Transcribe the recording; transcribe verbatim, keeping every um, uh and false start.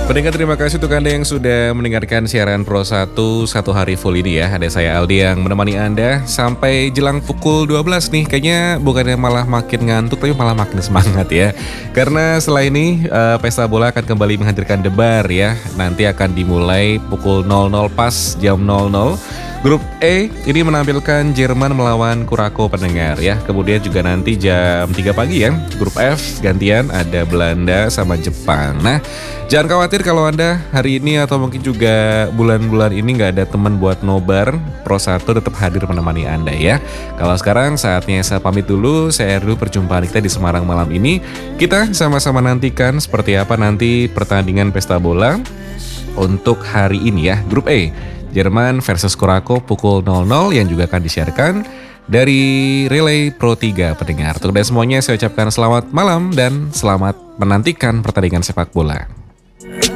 Pendengar, terima kasih untuk Anda yang sudah mendengarkan siaran Pro satu satu hari full ini ya. Ada saya Aldi yang menemani Anda sampai jelang pukul dua belas nih. Kayaknya bukannya malah makin ngantuk tapi malah makin semangat ya. Karena setelah ini uh, Pesta Bola akan kembali menghadirkan debar ya. Nanti akan dimulai pukul nol nol pas jam nol nol. Grup E ini menampilkan Jerman melawan Kurako pendengar ya. Kemudian juga nanti jam tiga pagi ya. Grup F gantian ada Belanda sama Jepang. Nah, jangan khawatir kalau Anda hari ini atau mungkin juga bulan-bulan ini nggak ada teman buat nobar, Pro satu tetap hadir menemani Anda ya. Kalau sekarang saatnya saya pamit dulu, saya dulu perjumpaan kita di Semarang malam ini. Kita sama-sama nantikan seperti apa nanti pertandingan Pesta Bola untuk hari ini ya. Grup E, Jerman versus Kurako pukul nol nol yang juga akan disiarkan dari Relay Pro tiga pendengar. Untuk dan semuanya saya ucapkan selamat malam dan selamat menantikan pertandingan sepak bola.